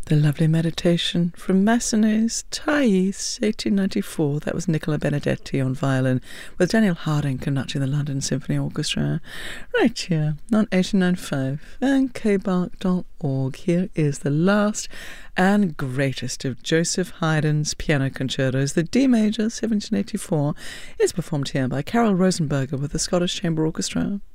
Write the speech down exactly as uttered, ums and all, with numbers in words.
The lovely meditation from Massenet's Thais, eighteen ninety-four. That was Nicola Benedetti on violin, with Daniel Harding conducting the London Symphony Orchestra. Right here on eighty nine point five and k bark dot org. Here is the last and greatest of Joseph Haydn's piano concertos. The D major, seventeen eighty-four, is performed here by Carol Rosenberger with the Scottish Chamber Orchestra.